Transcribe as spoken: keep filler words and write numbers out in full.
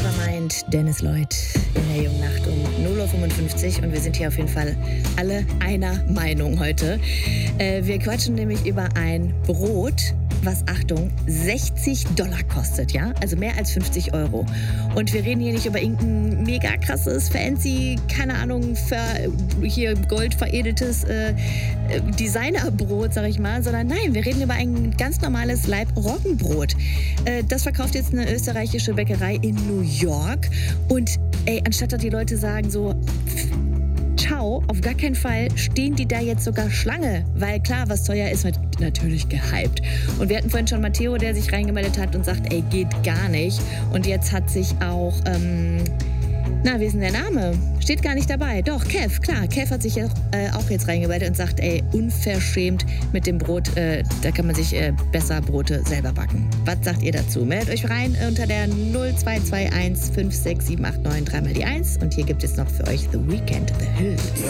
Nevermind, Dennis Lloyd in der jungen Nacht um null Uhr fünfundfünfzig und wir sind hier auf jeden Fall alle einer Meinung heute. Äh, wir quatschen nämlich über ein Brot, was, Achtung, sechzig Dollar kostet, ja? Also mehr als fünfzig Euro. Und wir reden hier nicht über irgendein mega krasses, fancy, keine Ahnung, ver, hier Gold veredeltes äh, Designerbrot, sag ich mal, sondern nein, wir reden über ein ganz normales Leib-Roggenbrot. Äh, das verkauft jetzt eine österreichische Bäckerei in New York und ey, anstatt dass die Leute sagen so, ciao, auf gar keinen Fall stehen die da jetzt sogar Schlange, weil klar, was teuer ist, wird natürlich gehypt. Und wir hatten vorhin schon Matteo, der sich reingemeldet hat und sagt, ey, geht gar nicht. Und jetzt hat sich auch, ähm, na, wie ist denn der Name? Steht gar nicht dabei. Doch, Kev, klar, Kev hat sich auch, äh, auch jetzt reingemeldet und sagt, ey, unverschämt mit dem Brot, äh, da kann man sich äh, besser Brote selber backen. Was sagt ihr dazu? Meldet euch rein unter der null zwei zwei eins fünf sechs sieben acht neun drei mal die eins und hier gibt es noch für euch The Weeknd, The Hills.